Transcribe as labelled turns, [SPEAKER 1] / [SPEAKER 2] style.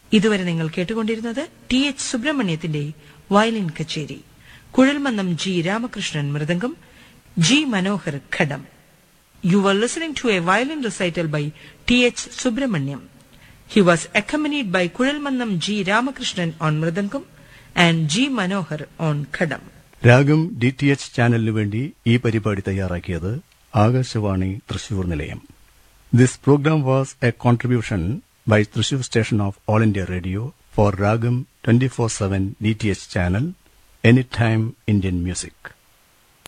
[SPEAKER 1] ഇതുവരെ നിങ്ങൾ കേട്ടുകൊണ്ടിരുന്നത് ടി.എച്ച്. സുബ്രഹ്മണ്യത്തിന്റെ വയലിൻ കച്ചേരി. Kuzhalmannam G. Ramakrishnan mridangam, G. Manohar ghatam. You were listening to a violin recital by T.H. Subramaniam. He was accompanied by Kuzhalmannam G. Ramakrishnan on Mridangam and G. Manohar on Khadam.
[SPEAKER 2] രാഗം DTH ചാനലിനു വേണ്ടി ഈ പരിപാടി തയ്യാറാക്കിയത് ആകാശവാണി തൃശൂർ നിലയം. This program was a contribution by Thrissur station of All India Radio for Ragam 24/7 DTH channel, Anytime Indian Music.